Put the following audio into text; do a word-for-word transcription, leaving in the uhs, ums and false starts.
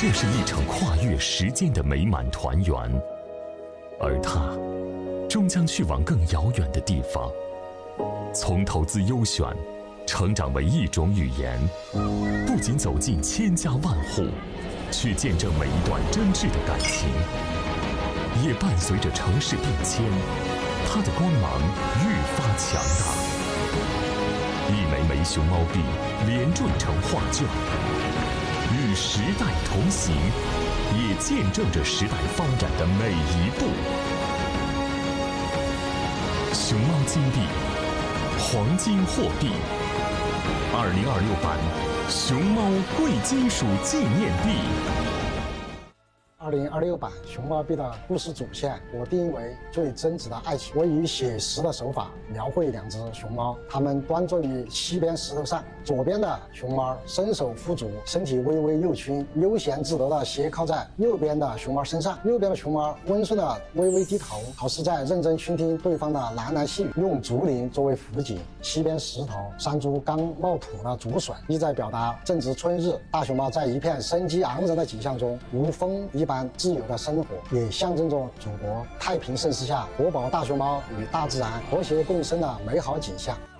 就是一场跨越时间的美满团圆，而它终将去往更遥远的地方。从投资优选成长为一种语言，不仅走进千家万户，去见证每一段真挚的感情，也伴随着城市变迁，它的光芒愈发强大。一枚枚熊猫币连缀成画卷，与时代同行，也见证着时代发展的每一步。熊猫金币，黄金货币，二零二六版熊猫贵金属纪念币。 二零二六版熊猫币的故事主线，我定义为最真挚的爱情。我以写实的手法描绘两只熊猫，它们端坐于西边石头上，左边的熊猫伸手扶足，身体微微右倾，悠闲自得地斜靠在右边的熊猫身上。右边的熊猫温顺地微微低头，好似在认真倾听对方的喃喃细语，用竹林作为辅景。西边石头三株刚冒土的竹笋，意在表达正值春日，大熊猫在一片生机盎然的景象中如风一般自由的生活，也象征着祖国太平盛世下活宝大熊猫与大自然和谐共生的美好景象。